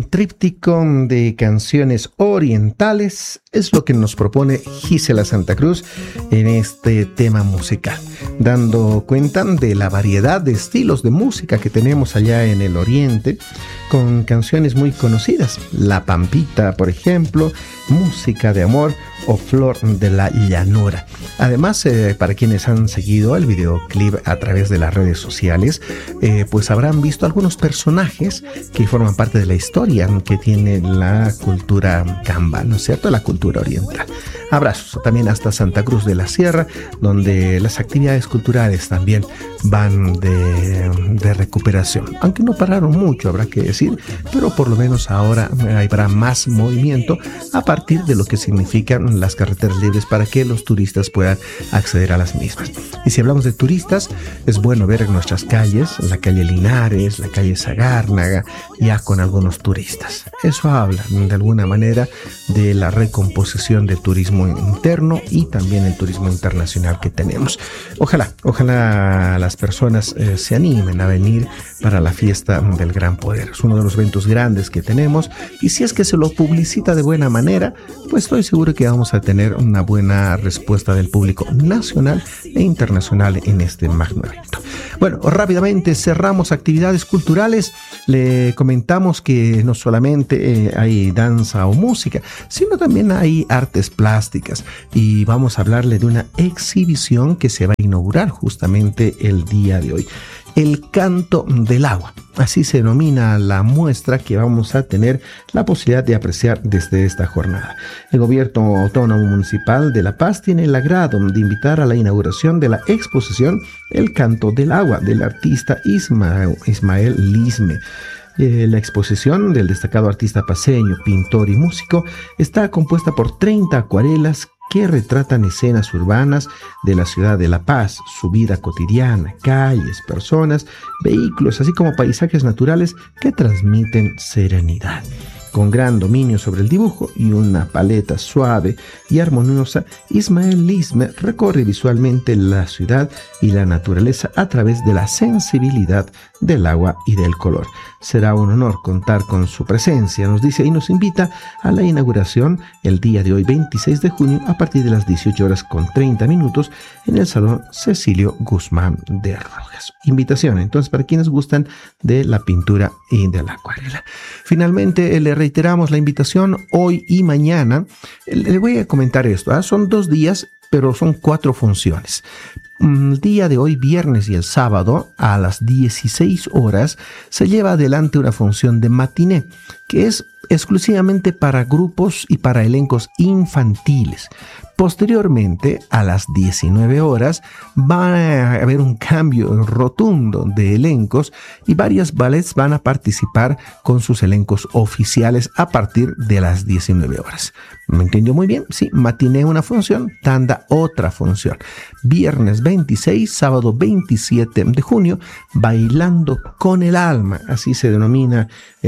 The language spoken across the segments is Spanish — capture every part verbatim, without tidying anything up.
Un tríptico de canciones orientales es lo que nos propone Gisela Santa Cruz en este tema musical, dando cuenta de la variedad de estilos de música que tenemos allá en el oriente, con canciones muy conocidas, La Pampita, por ejemplo, Música de Amor o Flor de la Llanura. Además, eh, para quienes han seguido el videoclip a través de las redes sociales, eh, pues habrán visto algunos personajes que forman parte de la historia que tiene la cultura camba, ¿no es cierto?, la cultura oriental. Abrazos también hasta Santa Cruz de la Sierra, donde las actividades culturales también van de, de recuperación, aunque no pararon mucho, habrá que decir, pero por lo menos ahora habrá más movimiento a partir de lo que significan las carreteras libres para que los turistas puedan acceder a las mismas. Y si hablamos de turistas, es bueno ver en nuestras calles, la calle Linares, la calle Sagárnaga, ya con algunos turistas. Eso habla de alguna manera de la recomposición del turismo interno y también el turismo internacional que tenemos. Ojalá, ojalá las personas eh, se animen a venir para la fiesta del Gran Poder. Es uno de los eventos grandes que tenemos y si es que se lo publicita de buena manera, pues estoy seguro que vamos a tener una buena respuesta del público nacional e internacional en este magno evento. Bueno, rápidamente cerramos actividades culturales. Le comentamos que no solamente eh, hay danza o música, sino también hay artes plásticas y vamos a hablarle de una exhibición que se va a inaugurar justamente el día de hoy. El Canto del Agua, así se denomina la muestra que vamos a tener la posibilidad de apreciar desde esta jornada. El Gobierno Autónomo Municipal de La Paz tiene el agrado de invitar a la inauguración de la exposición El Canto del Agua del artista Ismael, Ismael Lisme. Eh, la exposición del destacado artista paceño, pintor y músico está compuesta por treinta acuarelas que retratan escenas urbanas de la ciudad de La Paz, su vida cotidiana, calles, personas, vehículos, así como paisajes naturales que transmiten serenidad. Con gran dominio sobre el dibujo y una paleta suave y armoniosa, Ismael Lisme recorre visualmente la ciudad y la naturaleza a través de la sensibilidad del agua y del color. Será un honor contar con su presencia, nos dice, y nos invita a la inauguración el día de hoy, veintiséis de junio, a partir de las dieciocho horas con treinta minutos en el Salón Cecilio Guzmán de Rojas. Invitación, entonces, para quienes gustan de la pintura y de la acuarela. Finalmente, le reiteramos la invitación hoy y mañana. Le voy a comentar esto, ¿eh? Son dos días, pero son cuatro funciones. El día de hoy, viernes y el sábado, a las dieciséis horas, se lleva adelante una función de matiné, que es exclusivamente para grupos y para elencos infantiles. Posteriormente, a las diecinueve horas, va a haber un cambio rotundo de elencos y varios ballets van a participar con sus elencos oficiales a partir de las diecinueve horas. ¿Me entendió muy bien? Sí, matiné una función, tanda otra función. Viernes veintiséis, sábado veintisiete de junio, Bailando con el Alma, así se denomina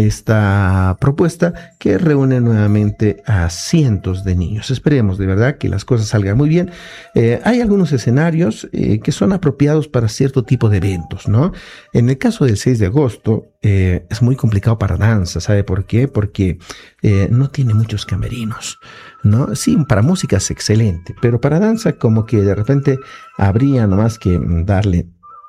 esta propuesta que reúne nuevamente a cientos de niños. Esperemos de verdad que las cosas salgan muy bien. Eh, hay algunos escenarios eh, que son apropiados para cierto tipo de eventos, ¿no? En el caso del seis de agosto eh, es muy complicado para danza, ¿sabe por qué? Porque eh, no tiene muchos camerinos, ¿no? Sí, para música es excelente, pero para danza como que de repente habría nomás que darle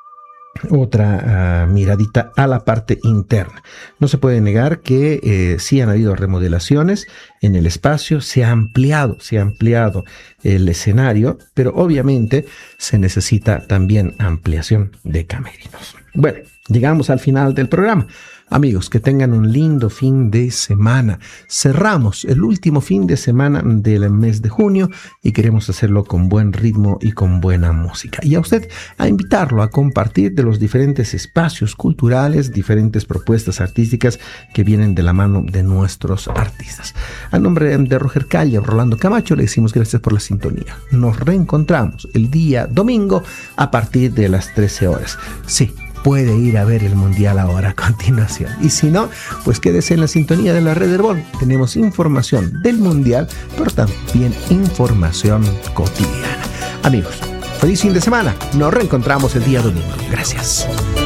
otra uh, miradita a la parte interna. No se puede negar que eh, sí han habido remodelaciones en el espacio, se ha ampliado, se ha ampliado el escenario, pero obviamente se necesita también ampliación de camerinos. Bueno, llegamos al final del programa. Amigos, que tengan un lindo fin de semana. Cerramos el último fin de semana del mes de junio y queremos hacerlo con buen ritmo y con buena música. Y a usted a invitarlo a compartir de los diferentes espacios culturales, diferentes propuestas artísticas que vienen de la mano de nuestros artistas. A nombre de Roger Calle, Rolando Camacho, le decimos gracias por la sintonía. Nos reencontramos el día domingo a partir de las trece horas. Sí, puede ir a ver el Mundial ahora a continuación. Y si no, pues quédese en la sintonía de la Red Herbol. Tenemos información del Mundial, pero también información cotidiana. Amigos, feliz fin de semana. Nos reencontramos el día domingo. Gracias.